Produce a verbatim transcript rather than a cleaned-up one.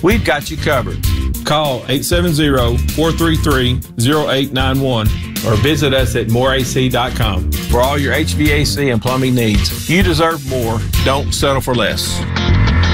we've got you covered. Call eight seven zero, four three three, zero eight nine one or visit us at more A C dot com. For all your H V A C and plumbing needs, you deserve more. Don't settle for less.